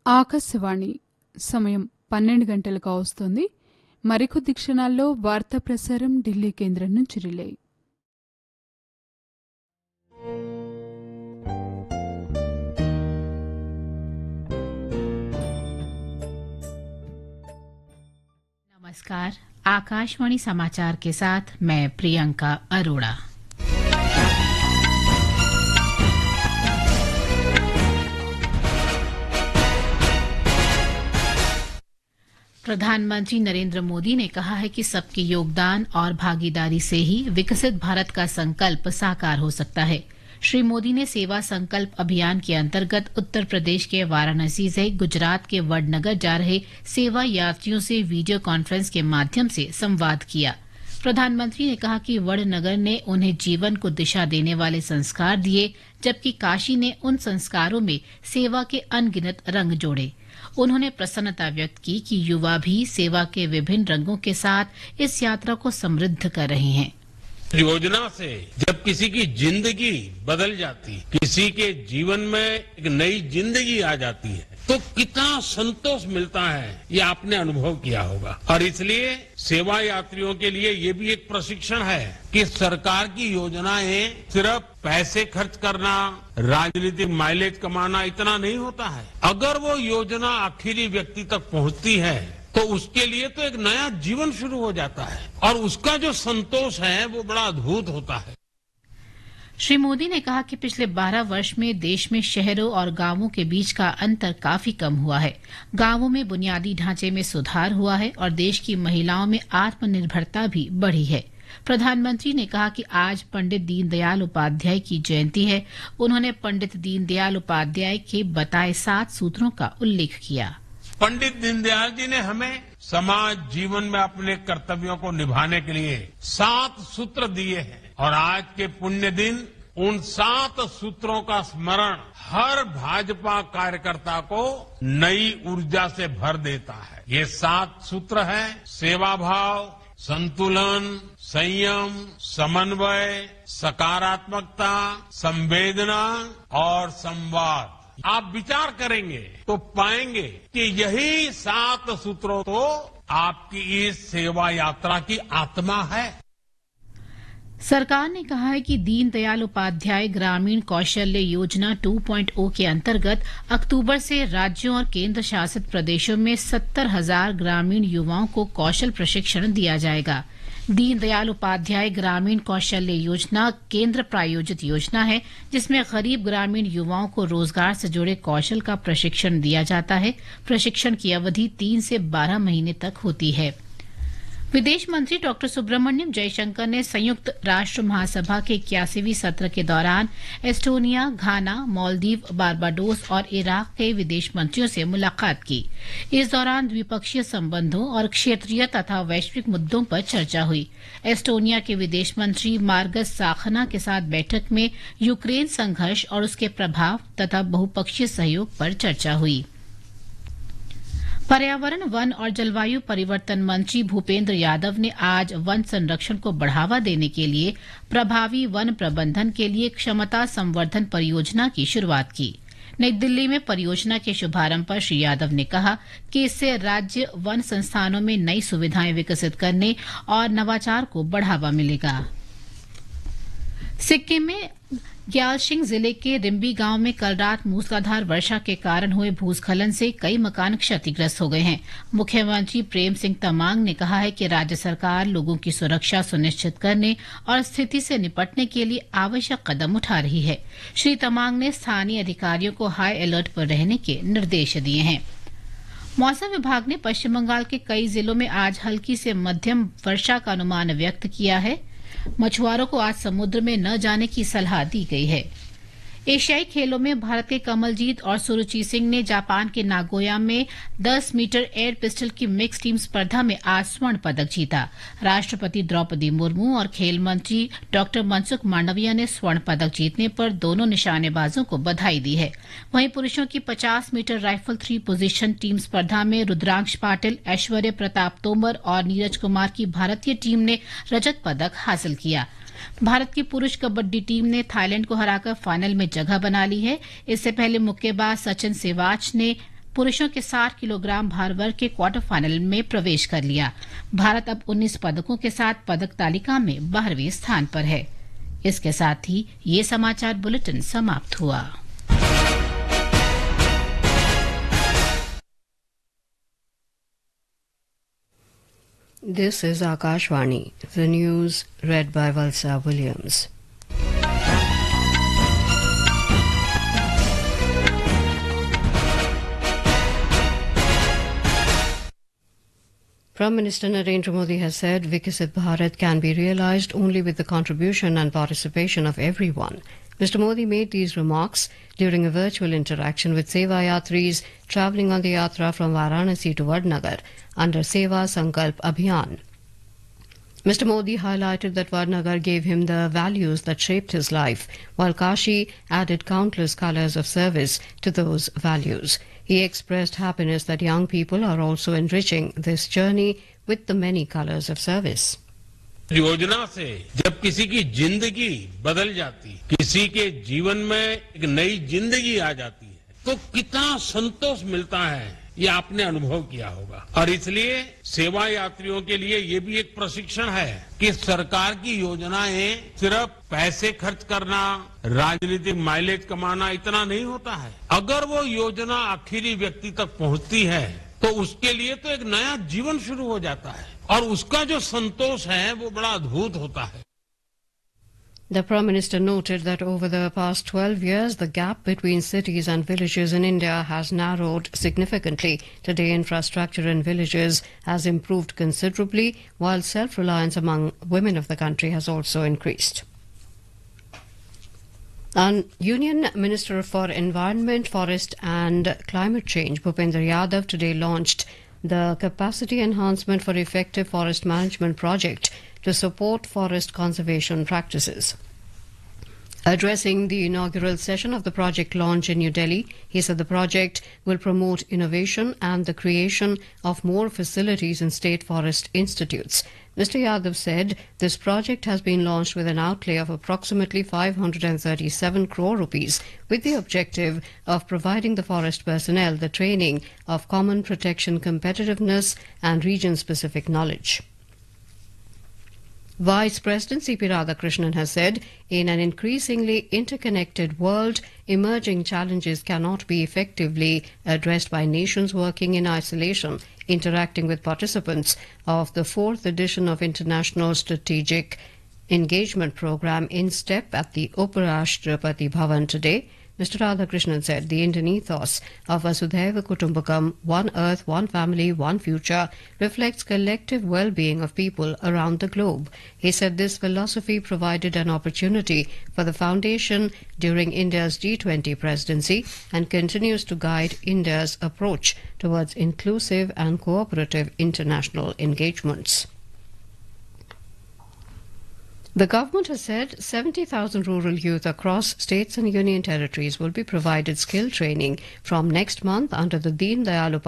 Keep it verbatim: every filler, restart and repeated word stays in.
ఆకాశవాణి సమయం పన్నెండు గంటలకు వస్తుంది. మరికొద్ది క్షణాల్లో వార్తా ప్రసారం ఢిల్లీ కేంద్రం నుంచి రిలే. नमस्कार, आकाशवाणी समाचार के साथ मैं प्रियंका अरोड़ा। प्रधानमंत्री नरेंद्र मोदी ने कहा है कि सबके योगदान और भागीदारी से ही विकसित भारत का संकल्प साकार हो सकता है। श्री मोदी ने सेवा संकल्प अभियान के अंतर्गत उत्तर प्रदेश के वाराणसी से गुजरात के वडनगर जा रहे सेवा यात्रियों से वीडियो कॉन्फ्रेंस के माध्यम से संवाद किया। प्रधानमंत्री ने कहा कि वडनगर ने उन्हें जीवन को दिशा देने वाले संस्कार दिए, जबकि काशी ने उन संस्कारों में सेवा के अनगिनत रंग जोड़े। उन्होंने प्रसन्नता व्यक्त की कि युवा भी सेवा के विभिन्न रंगों के साथ इस यात्रा को समृद्ध कर रहे हैं। योजना से जब किसी की जिंदगी बदल जाती, किसी के जीवन में एक नई जिंदगी आ जाती है, तो कितना संतोष मिलता है, ये आपने अनुभव किया होगा। और इसलिए सेवा यात्रियों के लिए ये भी एक प्रशिक्षण है कि सरकार की योजनाएं सिर्फ पैसे खर्च करना, राजनीतिक माइलेज कमाना इतना नहीं होता है। अगर वो योजना आखिरी व्यक्ति तक पहुंचती है तो उसके लिए तो एक नया जीवन शुरू हो जाता है और उसका जो संतोष है वो बड़ा अद्भुत होता है। श्री मोदी ने कहा कि पिछले बारह वर्ष में देश में शहरों और गांवों के बीच का अंतर काफी कम हुआ है। गांवों में बुनियादी ढांचे में सुधार हुआ है और देश की महिलाओं में आत्मनिर्भरता भी बढ़ी है। प्रधानमंत्री ने कहा कि आज पंडित दीनदयाल उपाध्याय की जयंती है। उन्होंने पंडित दीनदयाल उपाध्याय के बताए सात सूत्रों का उल्लेख किया। पंडित दीनदयाल जी ने हमें समाज जीवन में अपने कर्तव्यों को निभाने के लिए सात सूत्र दिए हैं और आज के पुण्य दिन उन सात सूत्रों का स्मरण हर भाजपा कार्यकर्ता को नई ऊर्जा से भर देता है। ये सात सूत्र हैं: सेवा भाव, संतुलन, संयम, समन्वय, सकारात्मकता, संवेदना और संवाद। आप विचार करेंगे तो पाएंगे कि यही सात सूत्रों तो आपकी इस सेवा यात्रा की आत्मा है। सरकार ने कहा है कि दीनदयाल उपाध्याय ग्रामीण कौशल्य योजना टू पॉइंट ओ के अंतर्गत अक्टूबर से राज्यों और केंद्र शासित प्रदेशों में सत्तर हजार ग्रामीण युवाओं को कौशल प्रशिक्षण दिया जाएगा। दीनदयाल उपाध्याय ग्रामीण कौशल्य योजना केंद्र प्रायोजित योजना है, जिसमें गरीब ग्रामीण युवाओं को रोजगार से जुड़े कौशल का प्रशिक्षण दिया जाता है। प्रशिक्षण की अवधि तीन से बारह महीने तक होती है। विदेश मंत्री डॉक्टर सुब्रमण्यम जयशंकर ने संयुक्त राष्ट्र महासभा के इक्यासीवीं सत्र के दौरान एस्टोनिया, घाना, मालदीव, बारबाडोस और इराक के विदेश मंत्रियों से मुलाकात की। इस दौरान द्विपक्षीय संबंधों और क्षेत्रीय तथा वैश्विक मुद्दों पर चर्चा हुई। एस्टोनिया के विदेश मंत्री मार्गस साखना के साथ बैठक में यूक्रेन संघर्ष और उसके प्रभाव तथा बहुपक्षीय सहयोग पर चर्चा हुई। पर्यावरण, वन और जलवायु परिवर्तन मंत्री भूपेंद्र यादव ने आज वन संरक्षण को बढ़ावा देने के लिए प्रभावी वन प्रबंधन के लिए क्षमता संवर्धन परियोजना की शुरुआत की। नई दिल्ली में परियोजना के शुभारंभ पर श्री यादव ने कहा कि इससे राज्य वन संस्थानों में नई सुविधाएं विकसित करने और नवाचार को बढ़ावा मिलेगा। सिक्किम में ग्यालशिंग जिले के रिम्बी गांव में कल रात मूसलाधार वर्षा के कारण हुए भूस्खलन से कई मकान क्षतिग्रस्त हो गए हैं। मुख्यमंत्री प्रेम सिंह तमांग ने कहा है कि राज्य सरकार लोगों की सुरक्षा सुनिश्चित करने और स्थिति से निपटने के लिए आवश्यक कदम उठा रही है। श्री तमांग ने स्थानीय अधिकारियों को हाई अलर्ट पर रहने के निर्देश दिए हैं। मौसम विभाग ने पश्चिम बंगाल के कई जिलों में आज हल्की से मध्यम वर्षा का अनुमान व्यक्त किया है। मछुआरों को आज समुद्र में न जाने की सलाह दी गई है। एशियाई खेलों में भारत के कमलजीत और सुरुचि सिंह ने जापान के नागोया में दस मीटर एयर पिस्टल की मिक्स टीम स्पर्धा में आज स्वर्ण पदक जीता। राष्ट्रपति द्रौपदी मुर्मू और खेल मंत्री डॉक्टर मनसुख मांडविया ने स्वर्ण पदक जीतने पर दोनों निशानेबाजों को बधाई दी है। वहीं पुरुषों की पचास metre rifle three position team स्पर्धा में रुद्रांश पाटिल, ऐश्वर्य प्रताप तोमर और नीरज कुमार की भारतीय टीम ने रजत पदक हासिल किया। भारत की पुरुष कबड्डी टीम ने थाईलैंड को हराकर फाइनल में जगह बना ली है। इससे पहले मुक्केबाज सचिन सेवाच ने पुरुषों के साठ किलोग्राम भार वर्ग के क्वार्टर फाइनल में प्रवेश कर लिया। भारत अब उन्नीस पदकों के साथ पदक तालिका में बारहवें स्थान पर है। इसके साथ ही ये समाचार बुलेटिन समाप्त हुआ। This is Akashvani, the news read by Valsa Williams. Prime Minister Narendra Modi has said Viksit Bharat can be realized only with the contribution and participation of everyone. Mister Modi made these remarks during a virtual interaction with Seva Yatris travelling on the Yatra from Varanasi to Vadnagar under Seva Sankalp Abhiyan. Mister Modi highlighted that Vadnagar gave him the values that shaped his life, while Kashi added countless colours of service to those values. He expressed happiness that young people are also enriching this journey with the many colours of service. योजना से जब किसी की जिंदगी बदल जाती, किसी के जीवन में एक नई जिंदगी आ जाती है, तो कितना संतोष मिलता है, ये आपने अनुभव किया होगा। और इसलिए सेवा यात्रियों के लिए ये भी एक प्रशिक्षण है कि सरकार की योजनाएं सिर्फ पैसे खर्च करना, राजनीतिक माइलेज कमाना इतना नहीं होता है। अगर वो योजना आखिरी व्यक्ति तक पहुंचती है तो उसके लिए तो एक नया जीवन शुरू हो जाता है और उसका जो संतोष है वो बड़ा अद्भुत होता है। The Prime Minister noted that over the past twelve years, the gap between cities and villages in India has narrowed significantly. Today, infrastructure in villages has improved considerably, while self-reliance among women of the country has also increased. And Union Minister for Environment, Forest and Climate Change, Bhupendra Yadav, today launched the Capacity Enhancement for Effective Forest Management project to support forest conservation practices. Addressing the inaugural session of the project launch in New Delhi, he said the project will promote innovation and the creation of more facilities in state forest institutes. Mister Yadav said this project has been launched with an outlay of approximately five hundred thirty-seven crore rupees with the objective of providing the forest personnel the training of common protection competitiveness and region-specific knowledge. Vice President C P Radhakrishnan has said, in an increasingly interconnected world, emerging challenges cannot be effectively addressed by nations working in isolation. Interacting with participants of the fourth edition of International Strategic Engagement Programme in STEP at the Uparashtrapati Bhavan today, Mister Radhakrishnan said the Indian ethos of Vasudhaiva Kutumbakam, one earth, one family, one future, reflects collective well-being of people around the globe. He said this philosophy provided an opportunity for the foundation during India's G twenty presidency and continues to guide India's approach towards inclusive and cooperative international engagements. The government has said seventy thousand rural youth across states and union territories will be provided skill training from next month under the Deen Dayal